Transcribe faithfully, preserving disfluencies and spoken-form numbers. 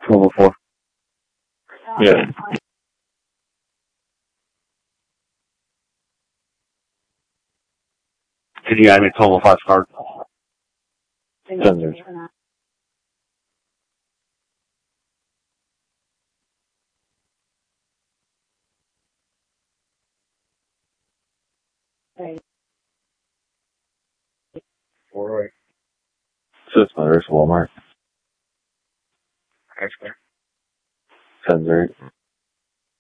twelve oh four. Yeah. Can you add me twelve oh five card? Sensors. Four right. Six letters, Walmart. Expert. Sensor.